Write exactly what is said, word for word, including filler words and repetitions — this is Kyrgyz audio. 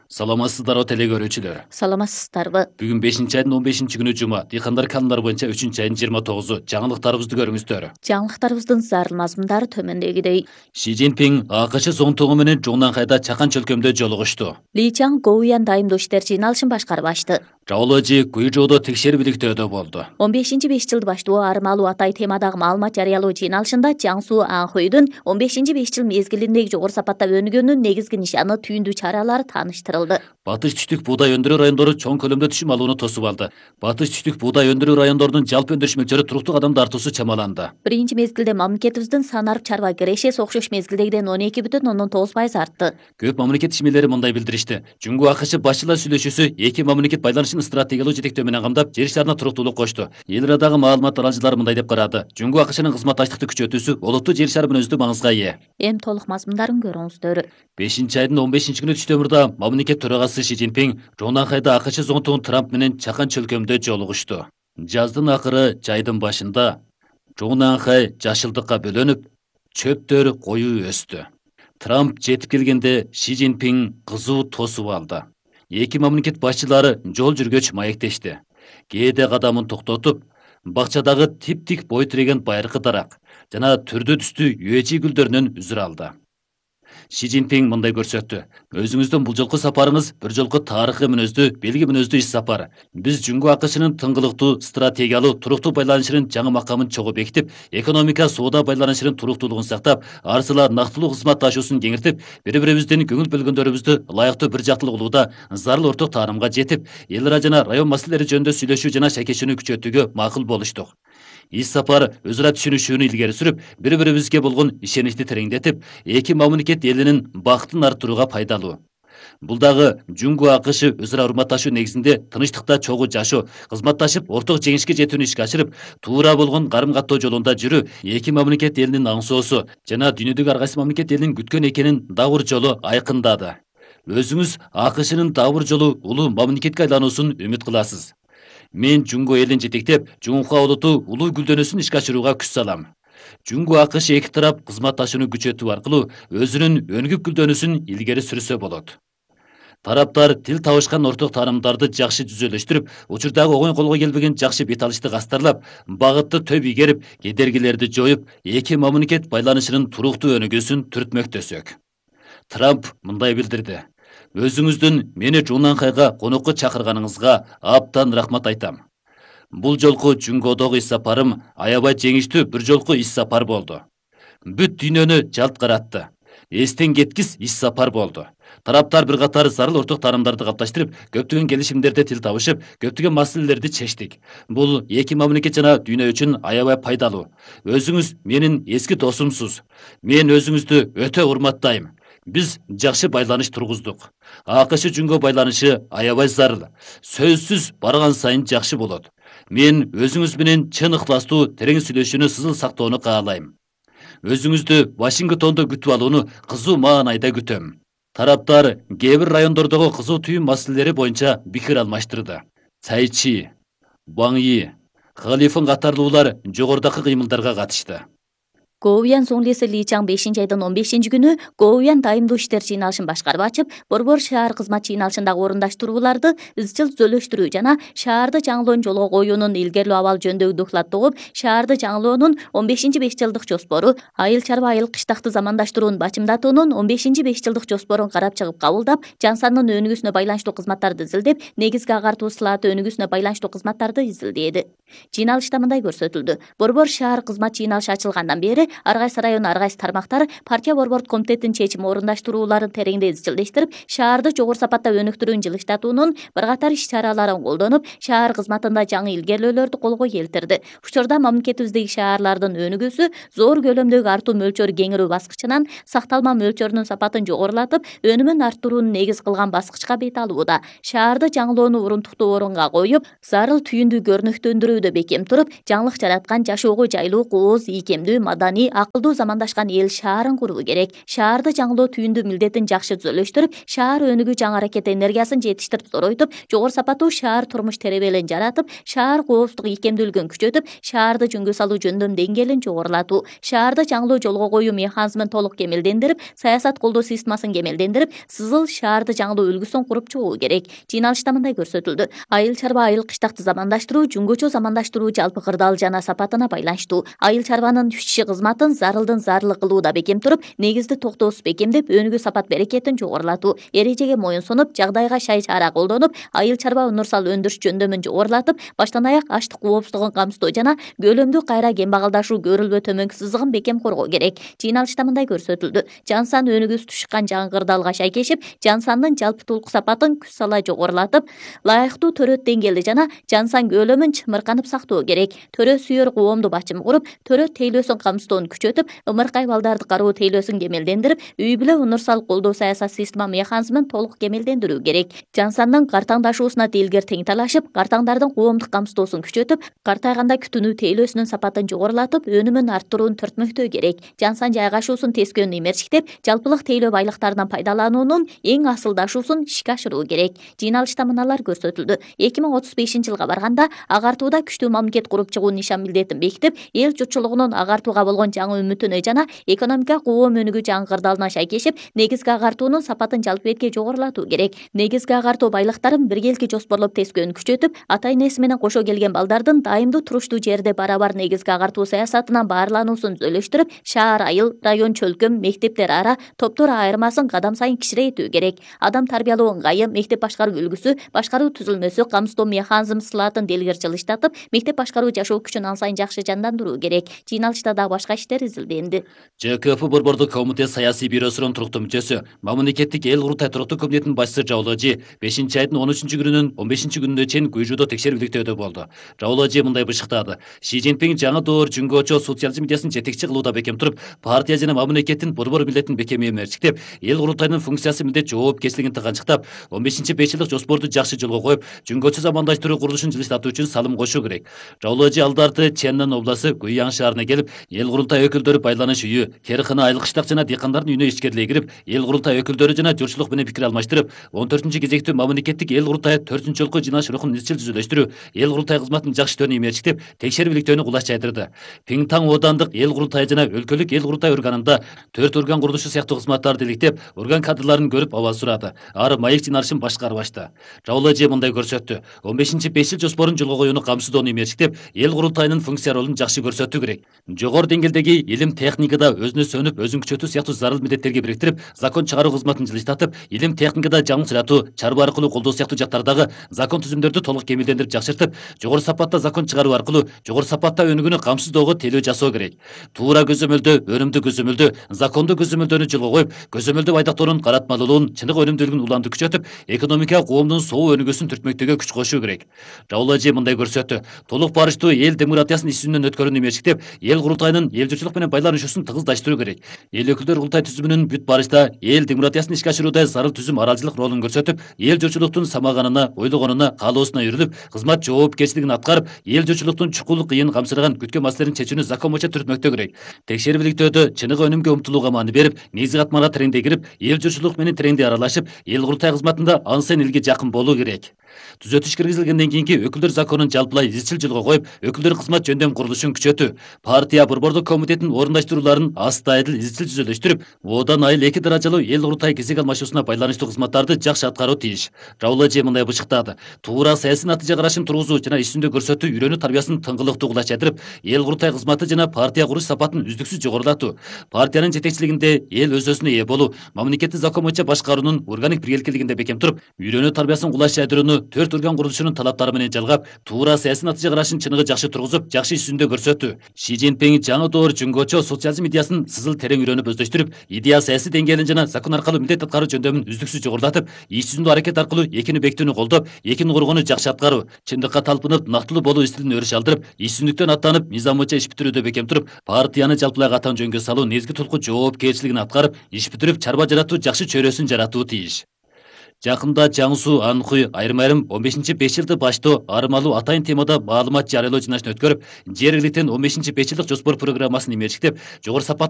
Саламатсыздар теле көрүүчүлөр. Саламатсыздарбы? Бүгүн бешинчи айдын он бешинчи күнү жума. Дыйкандар канундар боюнча үчүнчү айдын жыйырма тогузу. Жаңылыктарыбызды көрүңүздөр. Жаңылыктарыбыздын зарыл мазмундары төмөндөгүдөй. Ши Цзиньпин АКШ зоңтугу менен Жуңнанхайда чакан чөлкөмдө жолугушту. Ли Чан Гоуян дайымдоо иштер жыйналышын башкарып ачты. Жаоложи Гуйжоодо текшерүү иликтөөдө болду. он бешинчи беш жылды баштоо армалуу атай темадагы маалымат жарыялоо жыйналышында Жаңсу Анхойдун он бешинчи беш жыл мезгилиндеги жогору сапатта өнүгүүнүн негизги нишаны түйүндүү чаралары тааныштырылды. Батыш түштүк буудай өндүрүү райондору чоң көлөмдө түшүм алууну тосуп алды. Батыш түштүк буудай өндүрүү райондорунун жалпы өндүрүш мөлчөрү туруктуу кадамда артуусу чамаланды. Биринчи мезгилде мамлекетибиздин санарып чарба кирешеси окшош мезгилдегиден он эки бүтүн ондон тогуз пайыз артты. Көп мамлекет ишмерлери мындай билдиришти. Жуңгу АКШ башчылар сүйлөшүүсү эки мамлекет байланышын стратегиялуу жетектөө менен камдап, жер шарына туруктуулук кошту. Эл арадагы маалымат аралжылары мындай деп карады. Жуңгу АКШнын кызматташтыкты күчөтүүсү олуттуу жер шары менен өздүү маңызга ээ. Эми толук мазмундарын көрүңүздөр. бешинчи айдын он бешинчи күнү түштөмүрдө мамлекет төрагасы Ши Цзиньпин Жуңнанхайда АКШ зоңтугун Трамп менен чакан чөлкөмдө жолугушту. Жаздын акыры жайдын башында Жуңнанхай жашылдыкка бөлөнүп, чөптөр коюу өстү. Трамп жетип келгенде Ши Цзиньпин кызуу тосуп алды. Эки мамлекет башчылары жол жүргөч маектешти. Кээде кадамын токтотуп, бакчадагы тип-тик бой тиреген байыркы дарак жана түрдүү түстүү юэжи гүлдөрүнөн үзүр алды. Ши Цзиньпин мындай көрсөттү. Өзүңүздүн бул жолку сапарыңыз бир жолку тарыхый мүнөздүү, белги мүнөздүү иш сапар. Биз Жуңгу АКШнын тыңгылыктуу, стратегиялуу, туруктуу байланышынын жаңы макамын чогуу бекитип, экономика, соода байланышынын туруктуулугун сактап, арсыла нактылуу кызматташуусун кеңиртип, бири-бирибиздин көңүл бөлгөндөрүбүздү ылайыктуу бир жактылык улууда зарыл орток таарымга жетип, эл ара жана район маселелери жөнүндө сүйлөшүү жана шакешүүнү күчөтүүгө макул болуштук. Иш сапар өз ара түшүнүшүүнү илгери сүрүп, бири-бирибизге болгон ишеничти тереңдетип, эки мамлекет элинин бактын арттырууга пайдалуу. Бул дагы Жуңгу АКШ өз ара урматташуу негизинде тынчтыкта чогуу жашоо, кызматташып, орток жеңишке жетүүнү ишке ашырып, туура болгон карым-каттоо жолунда жүрүү эки мамлекет элинин аңсоосу жана дүйнөдөгү ар кайсы мамлекет элинин күткөн экенин дагы бир жолу айкындады. Өзүңүз АКШнын дагы бир жолу улуу мамлекетке айлануусун үмүт кыласыз. Мен Жуңгу элин жетектеп, Жуңхуа улуту улуу гүлдөнүүсүн ишке ашырууга күч салам. Жуңгу АКШ эки тарап кызматташууну күчөтүү аркылуу өзүнүн өнүгүп гүлдөнүүсүн илгери сүрсө болот. Тараптар тил табышкан орток таанимдарды жакшы түзөлөштүрүп, учурдагы оңой колго келбеген жакшы бет алышты кастарлап, багытты төп ийгерип, кедергилерди жоюп, эки мамлекет байланышынын туруктуу өнүгүүсүн түртмөктөсөк. Трамп мындай билдирди. Өзүңүздүн мени Жуңнанхайга конокко чакырганыңызга абдан рахмат айтам. Бул жолку Жуңгодогу иш сапарым аябай жеңиштүү бир жолку иш сапар болду. Бүт дүйнөнү жалт каратты. Эстен кеткис иш сапар болду. Тараптар бир катар зарыл орток таанимдарды калыпташтырып, көптөгөн келишимдерде тил табышып, көптөгөн маселелерди чечтик. Бул эки мамлекет жана дүйнө үчүн аябай пайдалуу. Өзүңүз менин эски досумсуз. Мен өзүңүздү өтө урматтайм. Биз жакшы байланыш тургуздук. АКШ Жуңгу байланышы аябай зарыл. Сөзсүз барган сайын жакшы болот. Мен өзүңүз менен чын ыктыластуу терең сүйлөшүүнү сызыл сактоону каалайм. Өзүңүздү Вашингтондо күтүп алууну кызуу маанайда күтөм. Тараптар кээ бир райондордогу кызуу түйүн маселелери боюнча пикир алмаштырды. Цайчи, Ван Йи, Халифын катарлуулар жогорудагы кыймылдарга катышты. Гоуян Зонглеси Ли Чан бешинчи айдын он бешинчи күнү Гоуян дайымдоо иштер жыйналышын башкарып ачып, Борбор шаар кызмат жыйналышындагы орундаштырууларды изчил түзөлөштүрүү жана шаарды жаңылоонун жолго коюунун илгерилөө абалы жөнүндөгү доклад угуп, шаарды жаңылоонун он бешинчи беш жылдык жоспору, айыл чарба айыл кыштакты замандаштырууну бачымдатуунун он бешинчи беш жылдык жоспорун карап чыгып кабылдап, жан сандын өнүгүүсүнө байланыштуу кызматтарды изилдеп, негизги агартуу ысылааты өнүгүүсүнө байланыштуу кызматтарды изилдээди. Жыйналышта мындай көрсөтүлдү. Борбор шаар кызмат жыйналышы ачылгандан бери ар кайсы район, ар кайсы тармактар партия борбордук комитеттин чечими орундаштырууларын тереңдей изчилдештирип, шаарды жогору сапатта өнүктүрүүнү жылыштатуунун бир катар иш чараларын колдонуп, шаар кызматында жаңы илгерилөөлөрдү колго келтирди. Учурда мамлекетибиздеги шаарлардын өнүгүүсү зор көлөмдөгү артуу мөлчөрү кеңирүү баскычынан сакталма мөлчөрүнүн сапатын жогорулатып, өнүмүн арттырууну негиз кылган баскычка бет алууда. Шаарды жаңылоону урунтуктуу орунга коюп, зарыл түйүндүү көрнөктөндүрүүдө бекем туруп, жаңылык жараткан, жашоого жайлуу, кооз, ийкемдүү, маданий маданий, акылдуу замандашкан эл шаарын куруу керек. Шаарды жаңылоо түйүндүү милдетин жакшы түзөлүштүрүп, шаар өнүгүү жаңы аракет энергиясын жетиштирип зоройтуп, жогору сапаттуу шаар турмуш теребелин жаратып, шаар коопсуздук ийкемдүүлүгүн күчөтүп, шаарды жөнгө салуу жөндөм деңгээлин жогорулатуу, шаарды жаңылоо жолго коюу механизмин толук кемелдендирип, саясат колдоо системасын кемелдендирип, сызыл шаарды жаңылоо үлгүсүн куруп чыгуу керек. Жыйналышта мындай көрсөтүлдү. Айыл чарба айыл кыштакты замандаштыруу, жүнгөчө замандаштыруу жалпы кырдаал жана сапатына байланыштуу. Айыл чарбанын ишчи кызматын зарылдын зарлы кылууда бекем туруп, негизди токтоосуз бекемдеп, өнүгүү сапат берекетин жогорулатуу, эрежеге моюн сунуп, жагдайга шай чара колдонуп, айыл чарба унурсал өндүрүш жөндөмүн жогорулатып, баштан аяк аштык коопсуздугун камсыздоо жана көлөмдүү кайра кембагалдашуу көрүлбө төмөнкү сызыгын бекем коргоо керек. Жыйналышта мындай көрсөтүлдү. Жан сан өнүгүүсү түшкөн жаңы кырдаалга шайкешип, жан сандын жалпы тулук сапатын күч сала жогорулатып, ылайыктуу төрөт деңгээлди жана жан сан көлөмүн чымырканып сактоо керек. Төрө сүйөр коомду бачым куруп, төрөт тейлөөсүн камсыздоону күчөтүп, ымыркай балдарды кароо тейлөөсүн кемелдендирип, үй бүлө унурсал колдоо саясат система механизмин толук кемелдендирүү керек. Жан сандын картаңдашуусуна дилгер тең талашып, картаңдардын коомдук камсыздоосун күчөтүп, картайганда күтүнүү тейлөөсүнүн сапатын жогорулатып, өнүмүн арттырууну төртмөктөө керек. Жан сан жайгашуусун тескөөнү имерчиктеп, жалпылык тейлөө байлыктарынан пайдалануунун эң асылдашуусун ишке ашыруу керек. Жыйналышта мыналар көрсөтүлдү. эки миң отуз бешинчи жылга барганда агартууда күчтүү мамлекет куруп чыгуу нишан милдетин бекитип, эл журтчулугунун агартууга болгон жаңы үмүтүнө жана экономика коом өнүгүү жаңы кырдаалына шайкешип, негизги агартуунун сапатын жалпы этке жогорулатуу керек. Негизги агартуу байлыктарын биргелки жоспорлоп тескөөнү күчөтүп, ата энеси менен кошо келген балдардын дайымдуу туруштуу жерде барабар негизги агартуу саясатынан баарлануусун түзөлүштүрүп, шаар, айыл, район, чөлкөм, мектептер ара топтор айырмасын кадам сайын кичирейтүү керек. Адам тарбиялоо ыңгайы, мектеп башкаруу үлгүсү, башкаруу түзүлмөсү, камсыздоо механизм сылаатын делгер жылыштатып, мектеп башкаруу жашоо күчүн ан сайын жакшы жандандыруу керек. Жыйналышта дагы башка иштер изилденди. ЖКФ Борбордук комитет саясий бюросунун туруктуу мүчөсү, Мамлекеттик эл курултай туруктуу комитетинин башчысы Жаулажи бешинчи айдын он үчүнчү күнүнөн он бешинчи күнүнө чейин Куйжуудо текшерүүлүктө болду. Жаулажи мындай бышыктады. Ши Цзиньпин жаңы доор жүнгөчө социализм идеясын жетекчи кылууда бекем туруп, партия жана мамлекеттин борбор милдетин бекем эмерчиктеп, эл курултайынын функциясы милдет жоопкерчилигин тыганчыктап, он бешинчи беш жылдык жоспорду жакшы жолго коюп, жүнгөчө замандаштыруу курулушун жылыштатуу үчүн салым кошуу керек. Жаулажи алдарты Чэннэн областы Гуйяң шаарына келип, эл курултай өкүлдөрү байланыш үйү, Керхана айыл кыштак жана дыйкандардын үйүнө ичкерилей кирип, эл курултай өкүлдөрү жана журтчулук менен пикир алмаштырып, он төртүнчү кезектүү мамлекеттик эл курултайы төртүнчү жолку жыйналыш рухун изчил түзүлүштүрүү, эл курултай кызматын жакшыртууну имерчиктеп, текшерүүлүктөөнү кулаш жайдырды. Пиңтаң оодандык эл курултайы жана өлкөлүк эл курултай органында төрт орган курулушу сыяктуу кызматтарды иликтеп, орган кадрларын көрүп абал сурады. Ары маек жыйналышын башкарып ачты. Жаулажи мындай көрсөттү. он бешинчи беш жыл жоспорун жолго коюуну камсыздоону имерчиктеп, эл курултайынын функция ролун жакшы көрсөтүү керек. Жогору деңгээлдеги илим техникада өзүнө сөнүп, өзүн күчөтүү сыяктуу зарыл милдеттерге бириктирип, закон чыгаруу кызматын жылыштатып, илим техникада жаңылчыратуу, чарба аркылуу колдоо сыяктуу жактардагы закон түзүмдөрдү толук кемелдендирип жакшыртып, жогору сапатта закон чыгаруу аркылуу жогору сапатта өнүгүүнү камсыздоого тейлөө жасоо керек. Туура көзөмөлдө, өнүмдүү көзөмөлдө, закондуу көзөмөлдөнү жолго коюп, көзөмөлдөө айдактоонун каратмалуулугун, чындык өнүмдүүлүгүн уланды күчөтүп, экономика коомдун соо өнүгүүсүн түртмөктөөгө күч кошуу керек. Жаулажи мындай көрсөттү. Толук барыштуу эл демократиясынын иш жүзүнөн өткөрүүнү имерчиктеп, эл курултайынын эл журтчулук менен байланышуусун тыгыздаштыруу керек. Эл өкүлдөр курултай түзүмүнүн бүт барышта эл демократиясын ишке ашырууда зарыл түзүм аралчылык ролун көрсөтүп, эл журтчулуктун самаганына, ойлогонуна, каалоосуна үйрүлүп, кызмат жоопкерчилигин аткарып, эл журтчулуктун чукул кыйын камсыраган күткөн маселелерин чечүүнү закон боюнча түртмөктөө керек. Текшерүүлүктөөдө чыныгы өнүмгө умтулууга маани берип, негизги катманга тереңдей кирип, эл журтчулук менен тереңдей аралашып, эл курултай кызматында ан сайын элге жакын болуу керек. Түзөтүш киргизилгенден кийинки өкүлдөр законун жалпылай изчил жолго коюп, өкүлдөр кызмат жөндөм курулушун күчөтүү, партия борбордук комитетинин орундаштырууларын астайдыл изчил түзөлүштүрүп, одан айыл эки даражалуу эл курултай кезек алмашуусуна байланыштуу кызматтарды жакшы аткаруу тийиш. Жаулажи мындай бышыктады. Туура саясий натыйжа карашын тургузуу жана иш жүзүндө көрсөтүү үйрөнүү тарбиясын тыңгылыктуу кулаш жайдырып, эл курултай кызматы жана партия куруш сапатын үздүксүз жогорулатуу, партиянын жетекчилигинде эл өз өзүнө ээ болуу, мамлекеттик закон боюнча башкаруунун органик биргеликкилигинде бекем туруп, үйрөнүү тарбиясын кулаш жайдырууну төрт орган курулушунун талаптары менен жалгап, туура саясий натыйжа карашын чыныгы жакшы тургузуп, жакшы иш жүзүндө көрсөтүү. Ши Цзиньпин жаңы доор жүнгөчө социализм идеясын сызыл терең үйрөнүп өздөштүрүп, идея саясий деңгээлин жана закон аркылуу милдет аткаруу жөндөмүн үздүксүз жогорулатып, иш жүзүндө аракет аркылуу экини бекитүүнү колдоп, экини коргоону жакшы аткаруу, чындыкка талпынып, нактылуу болуу стилин өрүш алдырып, иш жүзүндүктөн аттанып, мыйзам боюнча иш бүтүрүүдө бекем туруп, партияны жалпылай катаң жөнгө салуу, негизги толку жоопкерчилигин аткарып, иш бүтүрүп, чарба жаратуу, жакшы чөйрөсүн жаратуу тийиш. Жақында Жаңсу, Анхуй айрым-айрым он бешинчи беш жылды баштоо армалуу атайын темада маалымат жарыялоо жыйналышын өткөрүп, жергиликтен он бешинчи беш жылдык жоспор программасын эмерчиктеп, жогору сапаттуу